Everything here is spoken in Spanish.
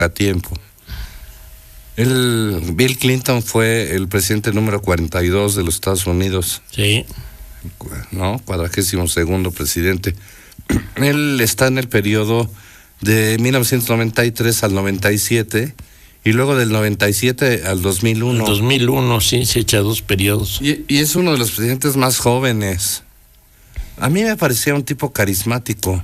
a tiempo. Bill Clinton fue el presidente número 42 de los Estados Unidos. Sí. ¿No? 42º presidente. Él está en el periodo de 1993 al 97 y luego del 97 al 2001. En 2001, sí, se echa 2 periodos. Y es uno de los presidentes más jóvenes. A mí me parecía un tipo carismático.